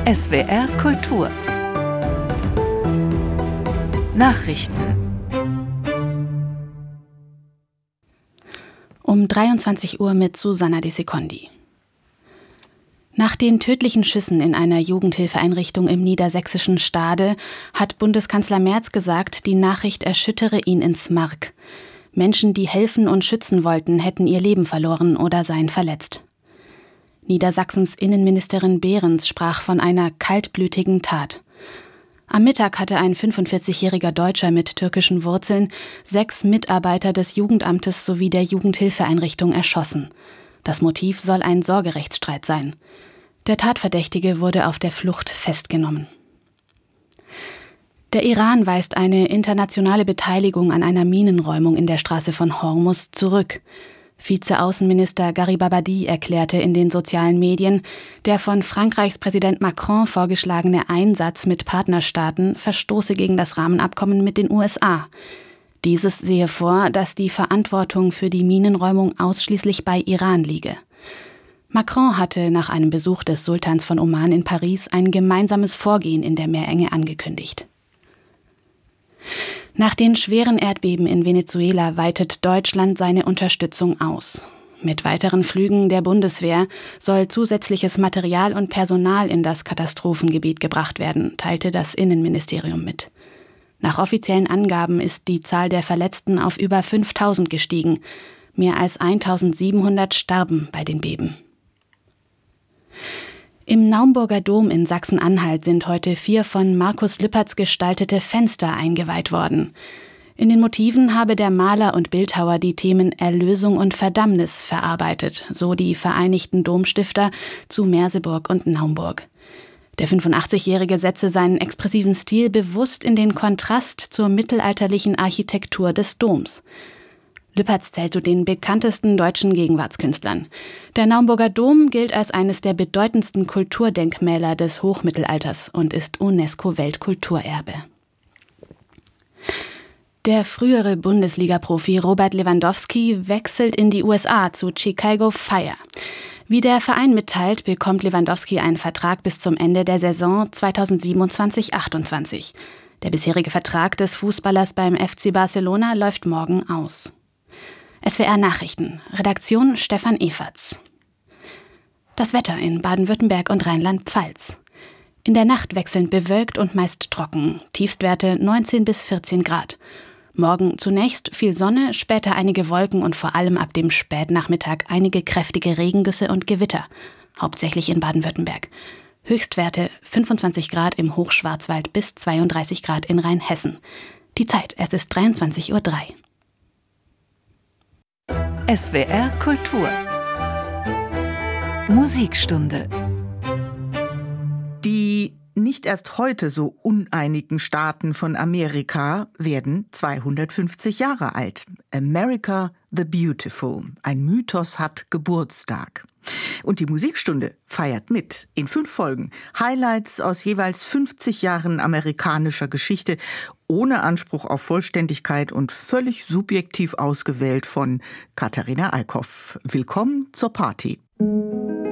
SWR Kultur Nachrichten um 23 Uhr mit Susanna De Secondi. Nach den tödlichen Schüssen in einer Jugendhilfeeinrichtung im niedersächsischen Stade hat Bundeskanzler Merz gesagt, die Nachricht erschüttere ihn ins Mark. Menschen, die helfen und schützen wollten, hätten ihr Leben verloren oder seien verletzt. Niedersachsens Innenministerin Behrens sprach von einer kaltblütigen Tat. Am Mittag hatte ein 45-jähriger Deutscher mit türkischen Wurzeln 6 Mitarbeiter des Jugendamtes sowie der Jugendhilfeeinrichtung erschossen. Das Motiv soll ein Sorgerechtsstreit sein. Der Tatverdächtige wurde auf der Flucht festgenommen. Der Iran weist eine internationale Beteiligung an einer Minenräumung in der Straße von Hormuz zurück. Vizeaußenminister Garibabadi erklärte in den sozialen Medien, der von Frankreichs Präsident Macron vorgeschlagene Einsatz mit Partnerstaaten verstoße gegen das Rahmenabkommen mit den USA. Dieses sehe vor, dass die Verantwortung für die Minenräumung ausschließlich bei Iran liege. Macron hatte nach einem Besuch des Sultans von Oman in Paris ein gemeinsames Vorgehen in der Meerenge angekündigt. Nach den schweren Erdbeben in Venezuela weitet Deutschland seine Unterstützung aus. Mit weiteren Flügen der Bundeswehr soll zusätzliches Material und Personal in das Katastrophengebiet gebracht werden, teilte das Innenministerium mit. Nach offiziellen Angaben ist die Zahl der Verletzten auf über 5.000 gestiegen. Mehr als 1.700 starben bei den Beben. Im Naumburger Dom in Sachsen-Anhalt sind heute 4 von Markus Lüpertz gestaltete Fenster eingeweiht worden. In den Motiven habe der Maler und Bildhauer die Themen Erlösung und Verdammnis verarbeitet, so die Vereinigten Domstifter zu Merseburg und Naumburg. Der 85-Jährige setze seinen expressiven Stil bewusst in den Kontrast zur mittelalterlichen Architektur des Doms. Lüpertz zählt zu den bekanntesten deutschen Gegenwartskünstlern. Der Naumburger Dom gilt als eines der bedeutendsten Kulturdenkmäler des Hochmittelalters und ist UNESCO-Weltkulturerbe. Der frühere Bundesliga-Profi Robert Lewandowski wechselt in die USA zu Chicago Fire. Wie der Verein mitteilt, bekommt Lewandowski einen Vertrag bis zum Ende der Saison 2027/28. Der bisherige Vertrag des Fußballers beim FC Barcelona läuft morgen aus. SWR Nachrichten, Redaktion Stefan Eferts. Das Wetter in Baden-Württemberg und Rheinland-Pfalz. In der Nacht wechselnd bewölkt und meist trocken, Tiefstwerte 19 bis 14 Grad. Morgen zunächst viel Sonne, später einige Wolken und vor allem ab dem Spätnachmittag einige kräftige Regengüsse und Gewitter, hauptsächlich in Baden-Württemberg. Höchstwerte 25 Grad im Hochschwarzwald bis 32 Grad in Rheinhessen. Die Zeit, es ist 23:03 Uhr. SWR Kultur Musikstunde. Die nicht erst heute so uneinigen Staaten von Amerika werden 250 Jahre alt. America the Beautiful. Ein Mythos hat Geburtstag. Und die Musikstunde feiert mit. In 5 Folgen. Highlights aus jeweils 50 Jahren amerikanischer Geschichte, ohne Anspruch auf Vollständigkeit und völlig subjektiv ausgewählt von Katharina Eickhoff. Willkommen zur Party.